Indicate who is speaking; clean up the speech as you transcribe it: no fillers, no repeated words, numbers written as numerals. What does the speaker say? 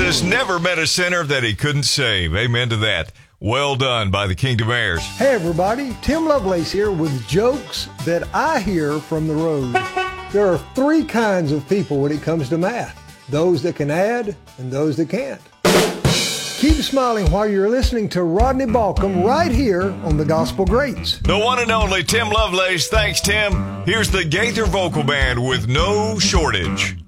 Speaker 1: Jesus never met a sinner that he couldn't save. Amen to that. Well done by the Kingdom Heirs.
Speaker 2: Hey everybody, Tim Lovelace here with jokes that I hear from the road. There are three kinds of people when it comes to math. Those that can add and those that can't. Keep smiling while you're listening to Rodney Balcom right here on the Gospel Greats.
Speaker 1: The one and only Tim Lovelace. Thanks, Tim. Here's the Gaither Vocal Band with No Shortage.